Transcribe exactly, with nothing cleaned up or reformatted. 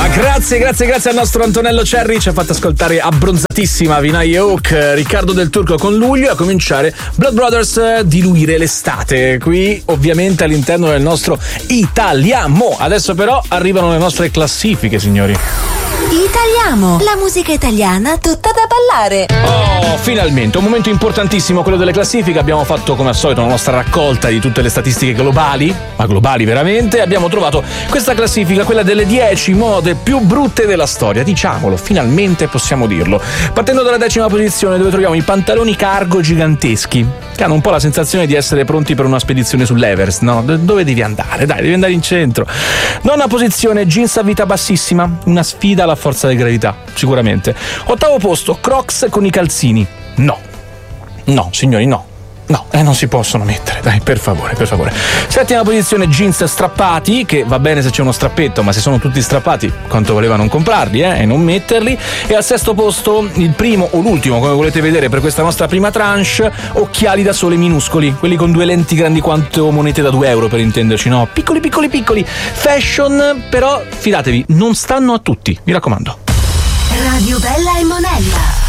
Ma grazie, grazie, grazie al nostro Antonello Cerri, ci ha fatto ascoltare abbronzatissima Vinay Oak, Riccardo Del Turco con Luglio, a cominciare Blood Brothers, Diluire l'estate, qui ovviamente all'interno del nostro Italiamo. Adesso però arrivano le nostre classifiche, signori. Italiamo, la musica italiana tutta da ballare. Oh, finalmente, un momento importantissimo, quello delle classifiche. Abbiamo fatto come al solito la nostra raccolta di tutte le statistiche globali, ma globali veramente. Abbiamo trovato questa classifica, quella delle dieci mode più brutte della storia. Diciamolo, finalmente possiamo dirlo. Partendo dalla decima posizione, dove troviamo i pantaloni cargo giganteschi, che hanno un po' la sensazione di essere pronti per una spedizione sull'Everest, no? Dove devi andare? Dai, devi andare in centro. Nona posizione, jeans a vita bassissima, una sfida alla forza di gravità, sicuramente. Ottavo posto, Crocs con i calzini. No, no, signori, no. No, eh, non si possono mettere, dai, per favore, per favore. Settima posizione, jeans strappati, che va bene se c'è uno strappetto, ma se sono tutti strappati, quanto voleva non comprarli, eh, e non metterli. E al sesto posto, il primo o l'ultimo, come volete vedere per questa nostra prima tranche, occhiali da sole minuscoli, quelli con due lenti grandi quanto monete da due euro, per intenderci, no? Piccoli, piccoli, piccoli. Fashion, però, fidatevi, non stanno a tutti, mi raccomando. Radio Bella e Monella.